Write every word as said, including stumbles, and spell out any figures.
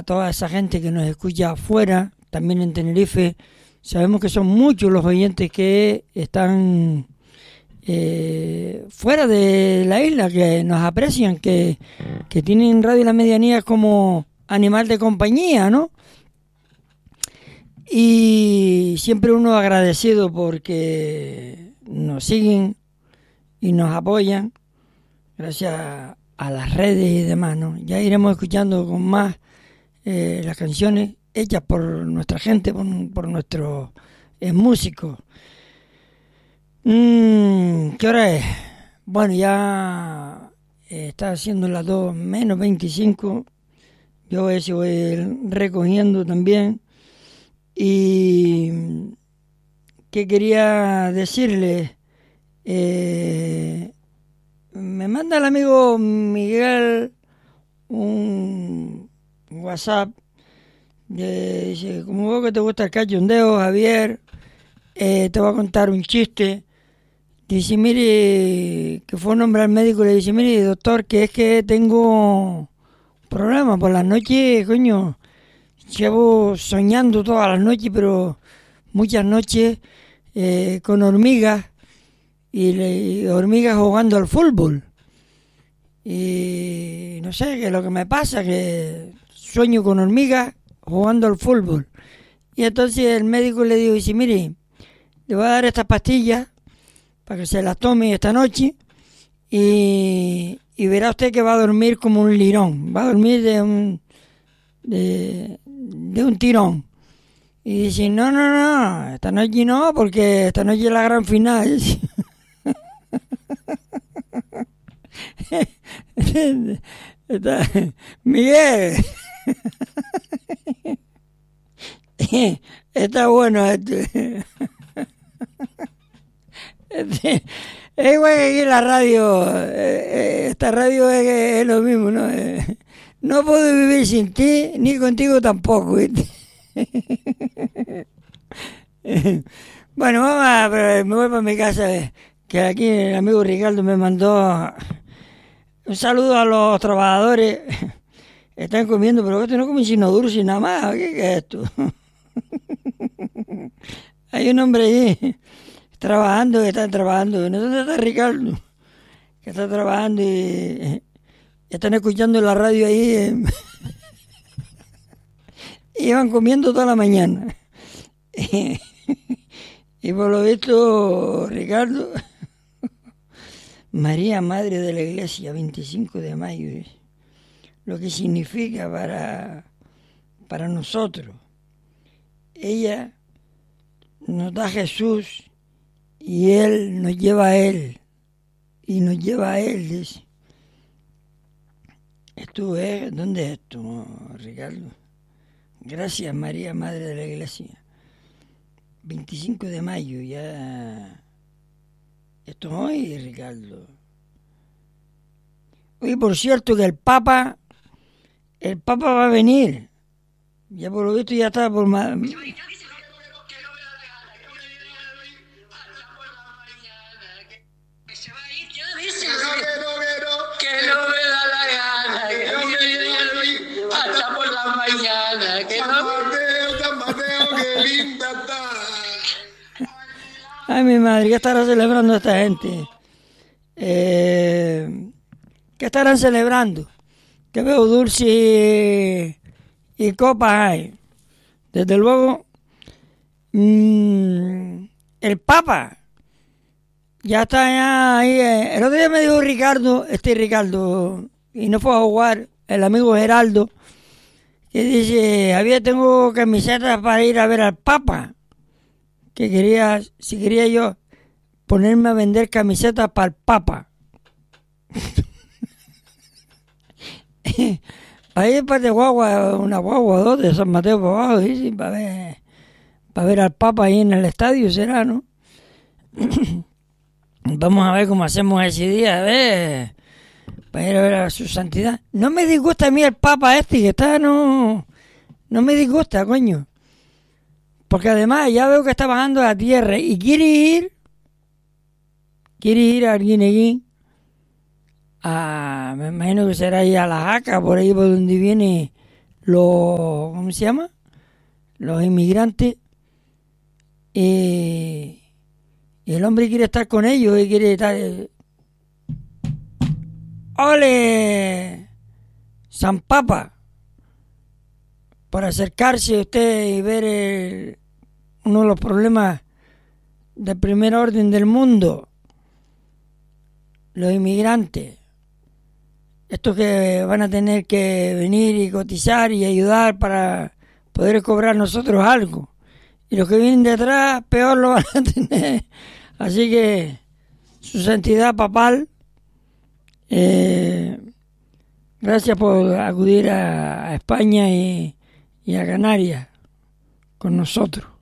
toda esa gente que nos escucha afuera, también en Tenerife. Sabemos que son muchos los oyentes que están eh, fuera de la isla, que nos aprecian, que, que tienen Radio La Medianía como animal de compañía, ¿no? Y siempre uno agradecido porque nos siguen y nos apoyan gracias a las redes y demás, ¿no? Ya iremos escuchando con más eh, las canciones hechas por nuestra gente, por, por nuestros eh, músicos. Mm, ¿Qué hora es? Bueno, ya eh, está haciendo las dos menos veinticinco. Yo a veces voy recogiendo también. Y ¿qué quería decirle? Eh, me manda el amigo Miguel un WhatsApp. De, dice, como veo que te gusta el cachondeo, Javier, eh, te voy a contar un chiste. Dice, mire, que fue un hombre al médico, le dice, mire, doctor, que es que tengo problemas por las noches, coño. Llevo soñando todas las noches, pero muchas noches eh, con hormigas y, le, y hormigas jugando al fútbol. Y no sé qué es lo que me pasa, que sueño con hormigas jugando al fútbol. Y entonces el médico le dijo, dice, mire, le voy a dar estas pastillas para que se las tome esta noche y, y verá usted que va a dormir como un lirón, va a dormir de un... de de un tirón. Y dice, no, no, no, esta noche no, porque esta noche es la gran final. Está, Miguel, está bueno esto. Este, es igual que aquí en la radio, esta radio es, es lo mismo, ¿no? No puedo vivir sin ti, ni contigo tampoco, ¿viste? Bueno, vamos a, pero me voy para mi casa, que aquí el amigo Ricardo me mandó un saludo a los trabajadores. Están comiendo, pero esto no comen sino dulce y nada más. ¿Qué, qué es esto? Hay un hombre ahí trabajando, que está trabajando. ¿Dónde está Ricardo? Que está trabajando y... están escuchando la radio ahí eh, y van comiendo toda la mañana. Y por lo visto, Ricardo, María, Madre de la Iglesia, veinticinco de mayo, lo que significa para, para nosotros. Ella nos da a Jesús y Él nos lleva a Él. Y nos lleva a Él, dice. ¿Esto es? ¿Dónde es esto, Ricardo? Gracias, María, Madre de la Iglesia. veinticinco de mayo, ya... Esto es hoy, Ricardo. Oye, por cierto, que el Papa... El Papa va a venir. Ya por lo visto ya está por... Ma... Ay, mi madre, ¿qué estará celebrando esta gente? Eh, ¿Qué estarán celebrando? Que veo dulce y, y copas hay. Desde luego, mmm, el Papa ya está ya ahí. Eh. El otro día me dijo Ricardo, este Ricardo, y no fue a jugar, el amigo Geraldo, que dice, había tengo camisetas para ir a ver al Papa. Que quería, si quería yo ponerme a vender camisetas para el Papa. Ahí para de guagua, una guagua o dos de San Mateo para abajo, dice, para ver, para ver al Papa ahí en el estadio, será, ¿no? Vamos a ver cómo hacemos ese día, a ver, para ir a ver a su santidad. No me disgusta a mí el Papa este, que está, no, no me disgusta, coño. Porque además ya veo que está bajando a la tierra y quiere ir, quiere ir a Arguineguín, a, me imagino que será ahí a La Jaca, por ahí por donde viene los, ¿cómo se llama? Los inmigrantes, y, y el hombre quiere estar con ellos y quiere estar... ¡Ole! San Papa, por acercarse a usted y ver el, uno de los problemas de primer orden del mundo, los inmigrantes, estos que van a tener que venir y cotizar y ayudar para poder cobrar nosotros algo, y los que vienen detrás peor lo van a tener. Así que su santidad papal, eh, gracias por acudir a, a España y, y a Canarias con nosotros.